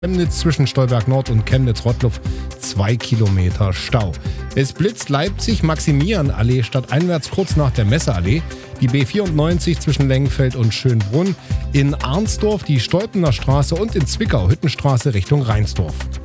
Chemnitz zwischen Stolberg Nord und Chemnitz-Rottluff 2 Kilometer Stau. Es blitzt Leipzig-Maximilian-Allee stadteinwärts kurz nach der Messeallee. Die B94 zwischen Lengenfeld und Schönbrunn. In Arnsdorf die Stolpener Straße und in Zwickau Hüttenstraße Richtung Rheinsdorf.